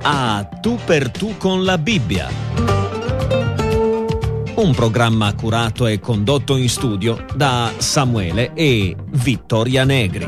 a Tu per Tu con la Bibbia. Un programma curato e condotto in studio da Samuele e Vittoria Negri.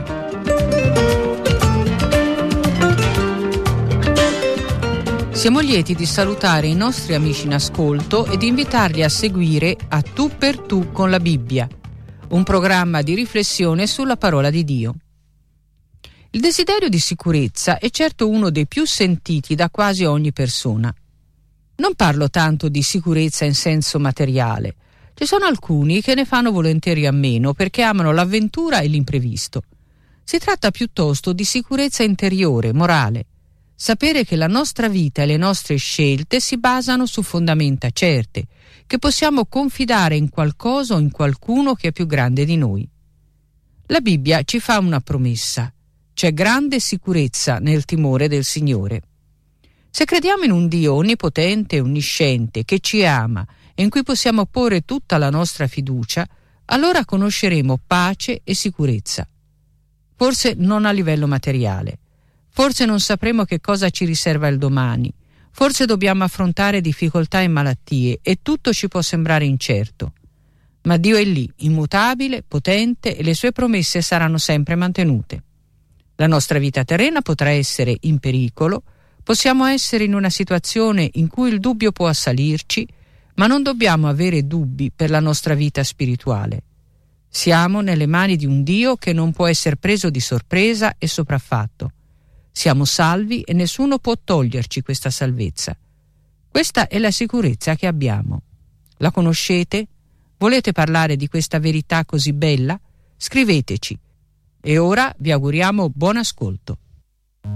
Siamo lieti di salutare i nostri amici in ascolto e di invitarli a seguire A Tu per Tu con la Bibbia, un programma di riflessione sulla parola di Dio. Il desiderio di sicurezza è certo uno dei più sentiti da quasi ogni persona. Non parlo tanto di sicurezza in senso materiale. Ci sono alcuni che ne fanno volentieri a meno perché amano l'avventura e l'imprevisto. Si tratta piuttosto di sicurezza interiore, morale. Sapere che la nostra vita e le nostre scelte si basano su fondamenta certe, che possiamo confidare in qualcosa o in qualcuno che è più grande di noi. La Bibbia ci fa una promessa. C'è grande sicurezza nel timore del Signore. Se crediamo in un Dio onnipotente e onnisciente che ci ama e in cui possiamo porre tutta la nostra fiducia, allora conosceremo pace e sicurezza. Forse non a livello materiale. Forse non sapremo che cosa ci riserva il domani. Forse dobbiamo affrontare difficoltà e malattie e tutto ci può sembrare incerto. Ma Dio è lì, immutabile, potente e le sue promesse saranno sempre mantenute. La nostra vita terrena potrà essere in pericolo, possiamo essere in una situazione in cui il dubbio può assalirci, ma non dobbiamo avere dubbi per la nostra vita spirituale. Siamo nelle mani di un Dio che non può essere preso di sorpresa e sopraffatto. Siamo salvi e nessuno può toglierci questa salvezza. Questa è la sicurezza che abbiamo. La conoscete? Volete parlare di questa verità così bella? Scriveteci. E ora vi auguriamo buon ascolto.